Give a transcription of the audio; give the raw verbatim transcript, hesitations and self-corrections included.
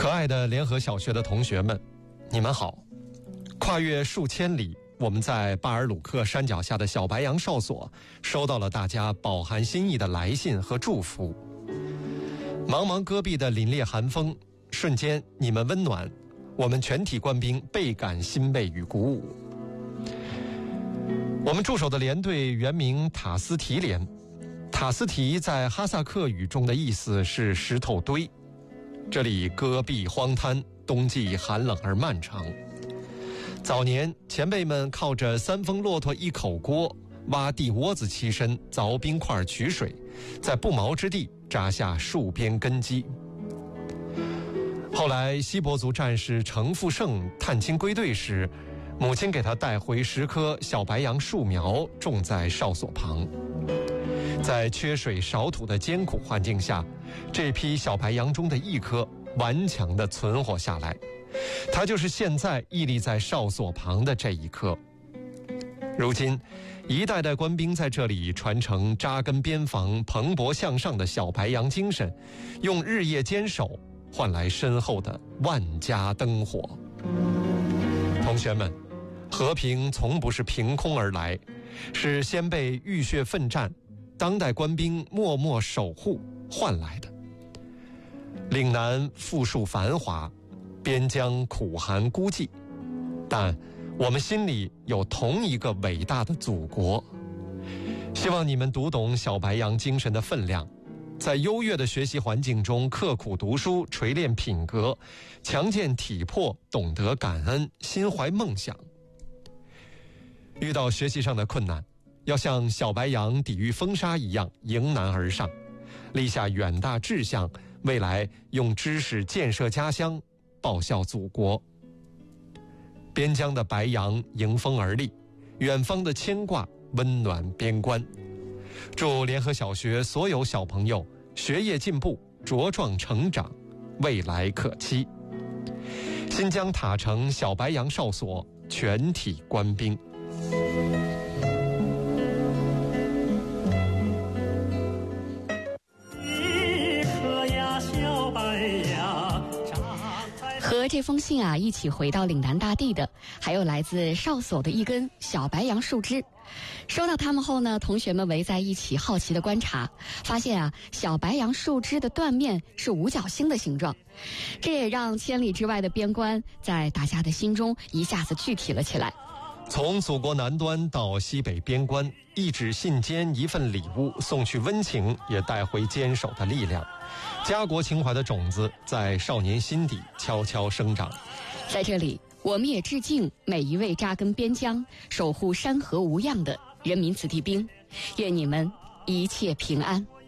可爱的联合小学的同学们，你们好！跨越数千里，我们在巴尔鲁克山脚下的小白杨哨所收到了大家饱含心意的来信和祝福。茫茫戈壁的凛冽寒风，瞬间你们温暖，我们全体官兵倍感欣慰与鼓舞。我们驻守的连队原名塔斯提连，塔斯提在哈萨克语中的意思是石头堆。这里戈壁荒滩，冬季寒冷而漫长。早年前辈们靠着三峰骆驼一口锅，挖地窝子栖身，凿冰块取水，在不毛之地扎下戍边根基。后来锡伯族战士程富盛探亲归队时，母亲给他带回十棵小白杨树苗，种在哨所旁。在缺水少土的艰苦环境下，这批小白杨中的一棵顽强地存活下来，它就是现在屹立在哨所旁的这一棵。如今一代代官兵在这里传承扎根边防、蓬勃向上的小白杨精神，用日夜坚守换来身后的万家灯火。同学们，和平从不是凭空而来，是先辈浴血奋战，当代官兵默默守护换来的。岭南富庶繁华，边疆苦寒孤寂，但我们心里有同一个伟大的祖国。希望你们读懂小白杨精神的分量，在优越的学习环境中刻苦读书，锤炼品格，强健体魄，懂得感恩，心怀梦想。遇到学习上的困难，要像小白杨抵御风沙一样迎难而上，立下远大志向，未来用知识建设家乡，报效祖国。边疆的白杨迎风而立，远方的牵挂温暖边关。祝联合小学所有小朋友学业进步，茁壮成长，未来可期。新疆塔城小白杨哨所全体官兵。 和这封信啊一起回到岭南大地的，还有来自哨所的一根小白杨树枝。收到它们后呢，同学们围在一起好奇的观察，发现啊，小白杨树枝的断面是五角星的形状，这也让千里之外的边关在大家的心中一下子具体了起来。 从祖国南端到西北边关，一纸信笺，一份礼物，送去温情，也带回坚守的力量。家国情怀的种子在少年心底悄悄生长。 在这里，我们也致敬每一位扎根边疆、守护山河无恙的人民子弟兵，愿你们一切平安。